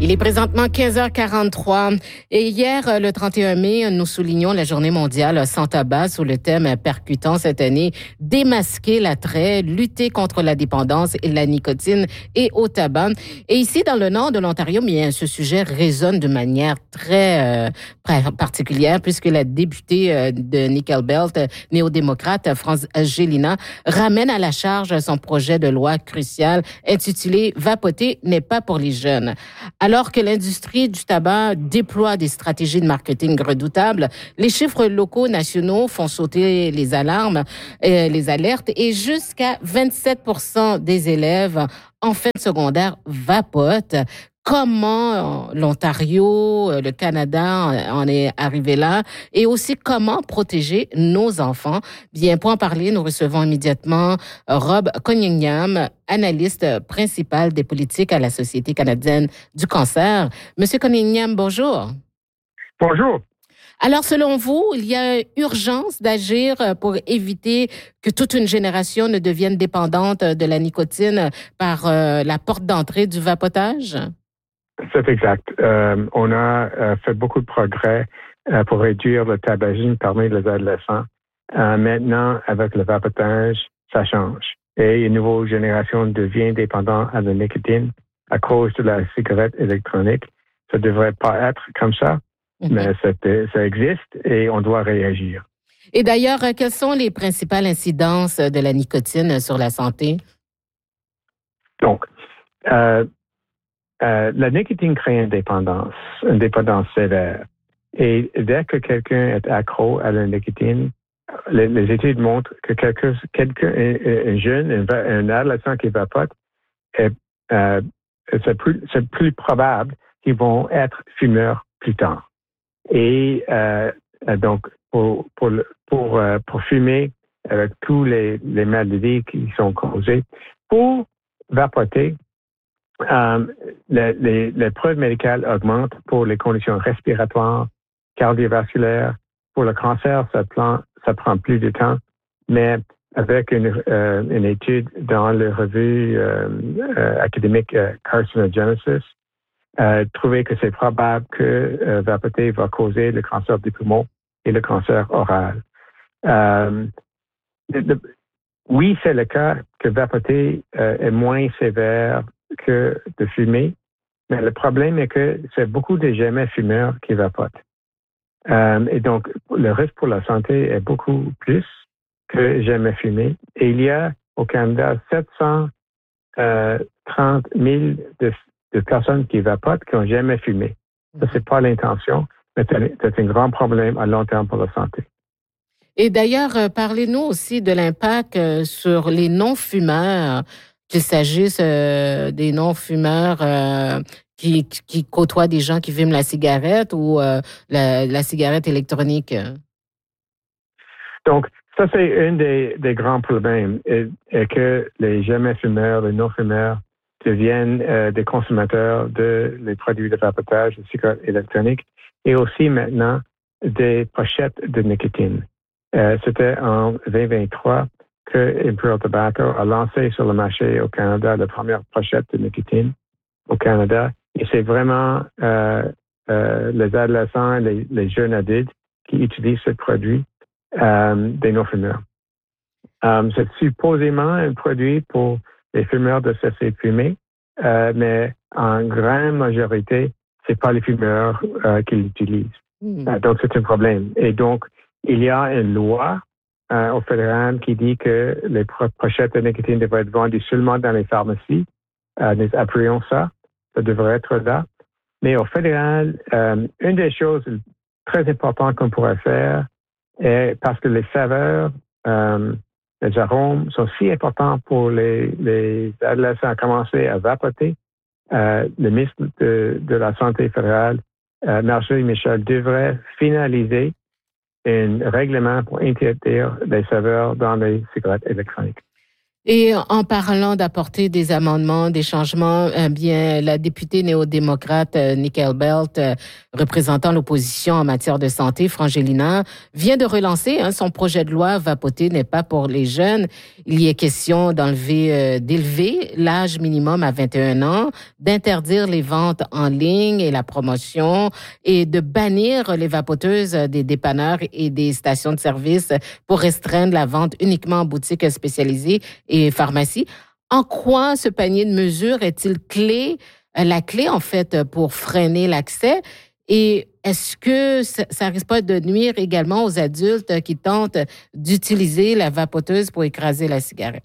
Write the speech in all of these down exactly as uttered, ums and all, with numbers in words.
Il est présentement quinze heures quarante-trois et hier, le trente et un mai, nous soulignons la journée mondiale sans tabac sous le thème percutant cette année, démasquer l'attrait, lutter contre la dépendance et la nicotine et au tabac. Et ici, dans le nord de l'Ontario, bien, ce sujet résonne de manière très euh, particulière puisque la députée euh, de Nickel Belt, néo-démocrate, France Gélinas, ramène à la charge son projet de loi crucial intitulé « Vapoter n'est pas pour les jeunes ». Alors que l'industrie du tabac déploie des stratégies de marketing redoutables, les chiffres locaux nationaux font sauter les alarmes, euh, les alertes et jusqu'à vingt-sept pour cent des élèves en fin de secondaire vapotent. Comment l'Ontario, le Canada en est arrivé là et aussi comment protéger nos enfants. Bien, pour en parler, nous recevons immédiatement Rob Cunningham, analyste principal des politiques à la Société canadienne du cancer. Monsieur Cunningham, bonjour. Bonjour. Alors, selon vous, il y a urgence d'agir pour éviter que toute une génération ne devienne dépendante de la nicotine par euh, la porte d'entrée du vapotage? C'est exact. Euh, on a euh, fait beaucoup de progrès euh, pour réduire le tabagisme parmi les adolescents. Euh, maintenant, avec le vapotage, ça change. Et une nouvelle génération devient dépendante à la nicotine à cause de la cigarette électronique. Ça ne devrait pas être comme ça, mm-hmm. mais ça, ça existe et on doit réagir. Et d'ailleurs, quelles sont les principales incidences de la nicotine sur la santé? Donc, euh, Euh, la nicotine crée une dépendance, une dépendance sévère. Et dès que quelqu'un est accro à la nicotine, les, les études montrent que quelqu'un, quelqu'un un, un jeune, un, un adolescent qui vapote, est, euh, c'est, plus, c'est plus probable qu'ils vont être fumeurs plus tard. Et euh, donc, pour, pour, pour, euh, pour fumer avec tous les, les maladies qui sont causées, pour vapoter, Um, les, les, les preuves médicales augmentent pour les conditions respiratoires, cardiovasculaires. Pour le cancer, ça prend, ça prend plus de temps, mais avec une, euh, une étude dans la revue euh, euh, académique euh, Carcinogenesis, euh, trouvé que c'est probable que euh, vapoter va causer le cancer du poumon et le cancer oral. Euh, de, de, oui, c'est le cas que vapoter euh, est moins sévère que de fumer, mais le problème est que c'est beaucoup de jamais fumeurs qui vapotent. Euh, et donc, le risque pour la santé est beaucoup plus que jamais fumer. Et il y a au Canada sept cent trente mille de, de personnes qui vapotent qui n'ont jamais fumé. Ça, c'est pas l'intention, mais c'est un grand problème à long terme pour la santé. Et d'ailleurs, parlez-nous aussi de l'impact sur les non-fumeurs, qu'il s'agisse euh, des non-fumeurs euh, qui, qui côtoient des gens qui fument la cigarette ou euh, la, la cigarette électronique. Donc, ça, c'est un des, des grands problèmes, et, et que les jamais fumeurs, les non-fumeurs deviennent euh, des consommateurs de les produits de vapotage, de cigarettes électroniques, et aussi maintenant des pochettes de nicotine. Euh, c'était en vingt vingt-trois que Imperial Tobacco a lancé sur le marché au Canada la première pochette de nicotine au Canada. Et c'est vraiment euh, euh, les adolescents, les, les jeunes adultes qui utilisent ce produit euh, des non-fumeurs. Um, c'est supposément un produit pour les fumeurs de cesser de fumer, euh, mais en grande majorité, c'est pas les fumeurs euh, qui l'utilisent. Mmh. Euh, donc, c'est un problème. Et donc, il y a une loi euh, au fédéral qui dit que les pochettes de nicotine devraient être vendues seulement dans les pharmacies. Euh, nous appuyons ça. Ça devrait être là. Mais au fédéral, euh, une des choses très importantes qu'on pourrait faire est parce que les saveurs, euh, les arômes sont si importants pour les, les adolescents à commencer à vapoter. Euh, le ministre de, de la Santé fédérale, euh, Marjorie Michel, devrait finaliser un règlement pour interdire les saveurs dans les cigarettes électroniques. Et en parlant d'apporter des amendements, des changements, eh bien, la députée néo-démocrate euh, Nicole Belt, euh, représentant l'opposition en matière de santé, Frangelina, vient de relancer hein, son projet de loi Vapoter n'est pas pour les jeunes. Il y est question d'enlever, euh, d'élever l'âge minimum à vingt et un ans, d'interdire les ventes en ligne et la promotion et de bannir les vapoteuses des dépanneurs et des stations de service pour restreindre la vente uniquement en boutique spécialisée et pharmacie. En quoi ce panier de mesures est-il clé, euh, la clé en fait pour freiner l'accès? Et est-ce que ça, ça risque pas de nuire également aux adultes qui tentent d'utiliser la vapoteuse pour écraser la cigarette?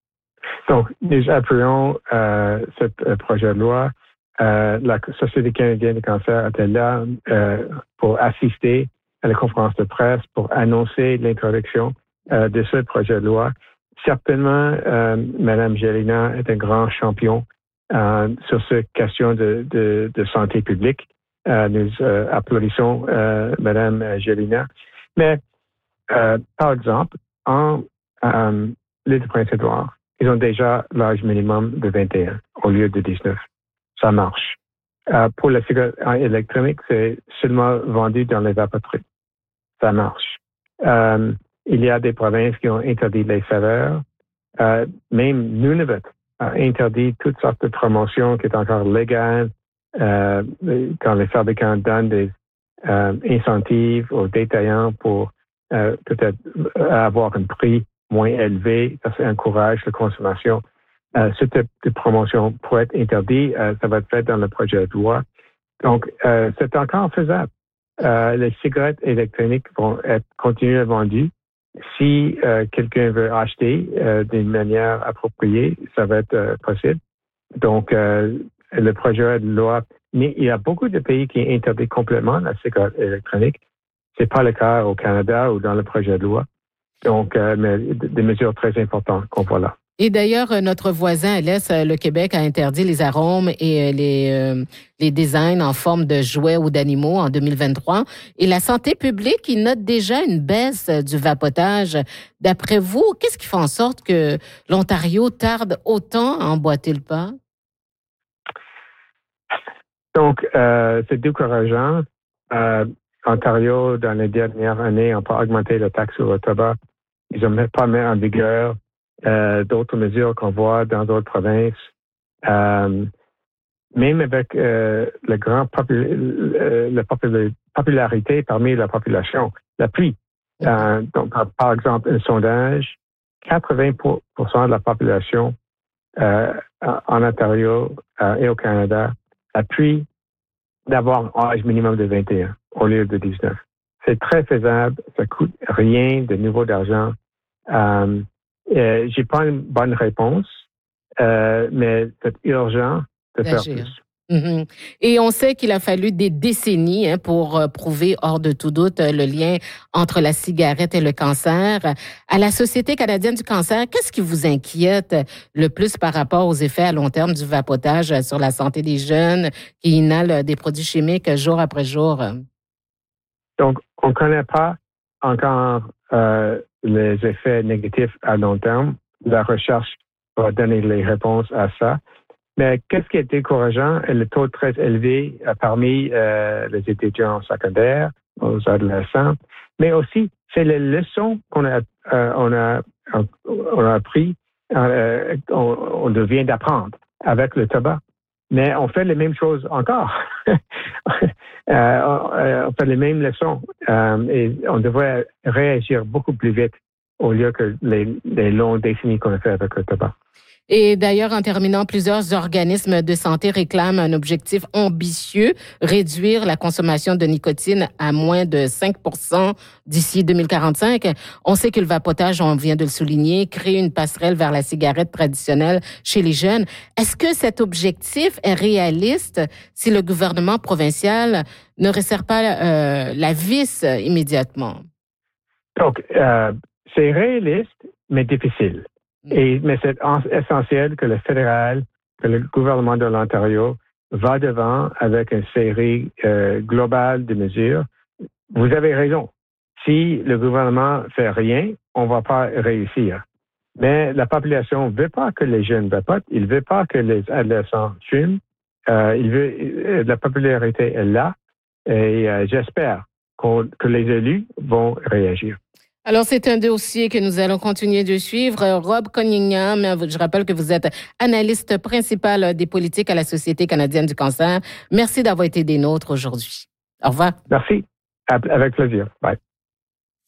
Donc, nous appuyons euh, ce euh, projet de loi. Euh, la Société canadienne du cancer était là euh, pour assister à la conférence de presse, pour annoncer l'introduction euh, de ce projet de loi. Certainement, euh, Mme Gelina est un grand champion euh, sur cette question de, de, de santé publique. Euh, nous euh, applaudissons euh, Mme Gelina. Mais, euh, par exemple, en euh, l'île de Prince-Édouard, ils ont déjà l'âge minimum de vingt et un au lieu de dix-neuf. Ça marche. Euh, pour la cigarette électronique, c'est seulement vendu dans les vapoteries. Ça marche. Euh, il y a des provinces qui ont interdit les saveurs. Euh, même Nunavut a interdit toutes sortes de promotions qui sont encore légales euh, quand les fabricants donnent des euh, incentives aux détaillants pour euh, peut-être avoir un prix moins élevé. Ça, ça encourage la consommation. Euh, ce type de promotion pourrait être interdit. Euh, ça va être fait dans le projet de loi. Donc, euh, c'est encore faisable. Euh, les cigarettes électroniques vont être continuer vendues. Si euh, quelqu'un veut acheter euh, d'une manière appropriée, ça va être euh, possible. Donc, euh, le projet de loi, mais il y a beaucoup de pays qui interdisent complètement la cigarette électronique. C'est pas le cas au Canada ou dans le projet de loi. Donc, euh, mais des mesures très importantes qu'on voit là. Et d'ailleurs, notre voisin à l'Est, le Québec, a interdit les arômes et les, euh, les designs en forme de jouets ou d'animaux en deux mille vingt-trois. Et la santé publique, il note déjà une baisse du vapotage. D'après vous, qu'est-ce qui fait en sorte que l'Ontario tarde autant à emboîter le pas? Donc, euh, c'est décourageant. Euh, Ontario, dans les dernières années, n'a pas augmenté la taxe sur le tabac. Ils n'ont même pas mis en vigueur Euh, d'autres mesures qu'on voit dans d'autres provinces. Euh, même avec euh, le grand popul- euh, la popul- popularité parmi la population, l'appui. Euh, donc, par, par exemple, un sondage, quatre-vingts pour cent de la population euh, en Ontario euh, et au Canada appuie d'avoir un âge minimum de vingt et un au lieu de dix-neuf. C'est très faisable, ça coûte rien de nouveau d'argent. Euh, Euh, j'ai pas une bonne réponse, euh, mais c'est urgent de faire plus. Mm-hmm. Et on sait qu'il a fallu des décennies hein, pour euh, prouver hors de tout doute euh, le lien entre la cigarette et le cancer. À la Société canadienne du cancer, qu'est-ce qui vous inquiète le plus par rapport aux effets à long terme du vapotage sur la santé des jeunes qui inhalent des produits chimiques jour après jour? Donc, on ne connaît pas encore euh, les effets négatifs à long terme. La recherche va donner les réponses à ça. Mais qu'est-ce qui est décourageant est le taux très élevé euh, parmi euh, les étudiants secondaires, aux adolescents, mais aussi c'est les leçons qu'on a, euh, on a, on a appris, euh, on, on vient d'apprendre avec le tabac. Mais on fait les mêmes choses encore. euh, on, on fait les mêmes leçons euh, et on devrait réagir beaucoup plus vite au lieu que les, les longues décennies qu'on a fait avec le tabac. Et d'ailleurs, en terminant, plusieurs organismes de santé réclament un objectif ambitieux, réduire la consommation de nicotine à moins de cinq pour cent d'ici deux mille quarante-cinq. On sait que le vapotage, on vient de le souligner, crée une passerelle vers la cigarette traditionnelle chez les jeunes. Est-ce que cet objectif est réaliste si le gouvernement provincial ne resserre pas euh, la vis immédiatement? Donc, euh, c'est réaliste, mais difficile. Et, mais c'est essentiel que le fédéral, que le gouvernement de l'Ontario va devant avec une série euh, globale de mesures. Vous avez raison. Si le gouvernement fait rien, on va pas réussir. Mais la population ne veut pas que les jeunes vapotent, il ne veut pas que les adolescents fument. Euh, il veut, la popularité est là et euh, j'espère qu'on, que les élus vont réagir. Alors, c'est un dossier que nous allons continuer de suivre. Rob Cunningham, je rappelle que vous êtes analyste principal des politiques à la Société canadienne du cancer. Merci d'avoir été des nôtres aujourd'hui. Au revoir. Merci. Avec plaisir. Bye.